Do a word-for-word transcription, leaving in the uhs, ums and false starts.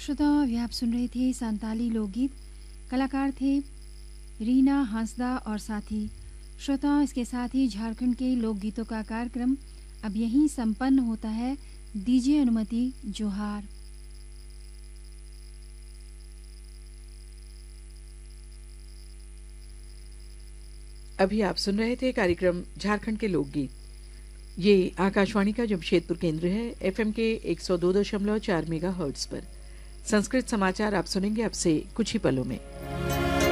श्रोताओं, अभी आप सुन रहे थे संताली लोकगीत। कलाकार थे रीना हांसदा और साथी। श्रोताओं, इसके साथ ही झारखंड के लोकगीतों का कार्यक्रम अब यहीं संपन्न होता है। दीजिए अनुमति, जोहार। अभी आप सुन रहे थे कार्यक्रम झारखंड के लोकगीत। ये आकाशवाणी का जमशेदपुर केंद्र है, एफएम के एक सौ दो दशमलव चार मेगा हर्ट्ज पर। संस्कृत समाचार आप सुनेंगे अब से कुछ ही पलों में।